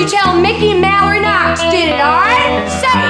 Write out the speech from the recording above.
tell Mickey Mallory Knox did it, alright? Say it!